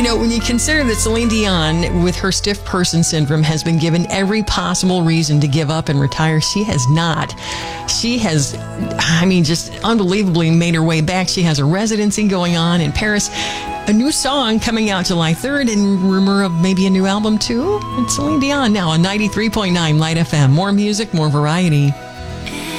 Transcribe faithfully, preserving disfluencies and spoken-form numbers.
You know, when you consider that Celine Dion, with her stiff person syndrome, has been given every possible reason to give up and retire, she has not. She has, I mean, just unbelievably made her way back. She has a residency going on in Paris. A new song coming out July third, and rumor of maybe a new album too. It's Celine Dion now on ninety-three point nine Light F M. More music, more variety.